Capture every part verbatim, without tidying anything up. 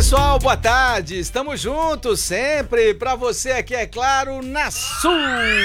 pessoal, boa tarde, estamos juntos sempre, para você aqui, é claro, na sua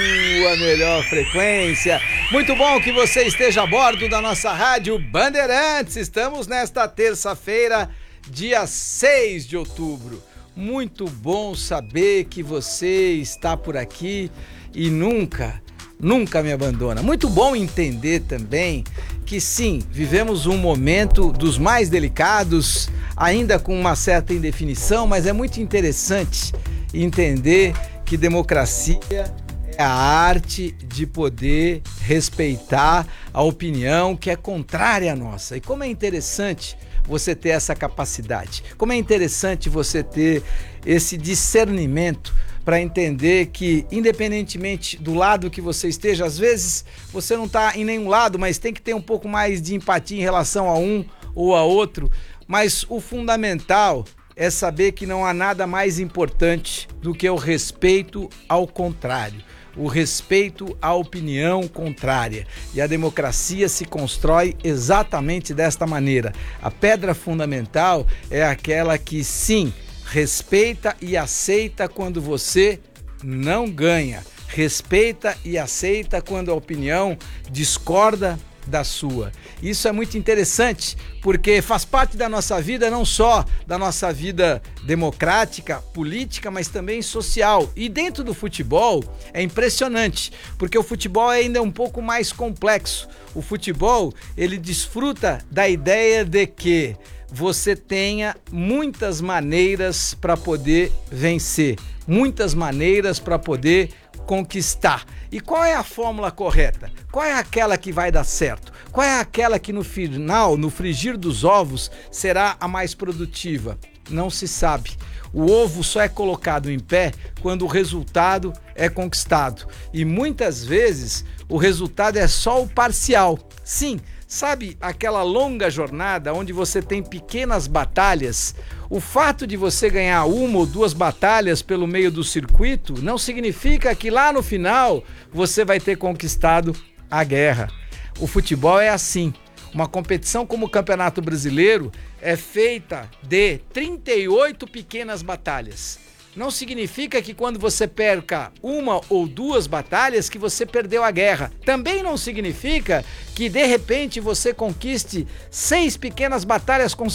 melhor frequência. Muito bom que você esteja a bordo da nossa rádio Bandeirantes. Estamos nesta terça-feira, dia seis de outubro. Muito bom saber que você está por aqui e nunca, nunca me abandona. Muito bom entender também que sim, vivemos um momento dos mais delicados, ainda com uma certa indefinição, mas é muito interessante entender que democracia é a arte de poder respeitar a opinião que é contrária à nossa. E como é interessante você ter essa capacidade, como é interessante você ter esse discernimento para entender que, independentemente do lado que você esteja, às vezes você não está em nenhum lado, mas tem que ter um pouco mais de empatia em relação a um ou a outro. Mas o fundamental é saber que não há nada mais importante do que o respeito ao contrário, o respeito à opinião contrária. E a democracia se constrói exatamente desta maneira. A pedra fundamental é aquela que, sim, respeita e aceita quando você não ganha. Respeita e aceita quando a opinião discorda da sua. Isso é muito interessante, porque faz parte da nossa vida, não só da nossa vida democrática, política, mas também social. E dentro do futebol é impressionante, porque o futebol é ainda um pouco mais complexo. O futebol, ele desfruta da ideia de que você tenha muitas maneiras para poder vencer, muitas maneiras para poder conquistar. E qual é a fórmula correta? Qual é aquela que vai dar certo? Qual é aquela que no final, no frigir dos ovos, será a mais produtiva? Não se sabe. O ovo só é colocado em pé quando o resultado é conquistado. E muitas vezes o resultado é só o parcial. Sim, sabe aquela longa jornada onde você tem pequenas batalhas? O fato de você ganhar uma ou duas batalhas pelo meio do circuito não significa que lá no final você vai ter conquistado a guerra. O futebol é assim. Uma competição como o Campeonato Brasileiro é feita de trinta e oito pequenas batalhas. Não significa que quando você perca uma ou duas batalhas que você perdeu a guerra. Também não significa que de repente você conquiste seis pequenas batalhas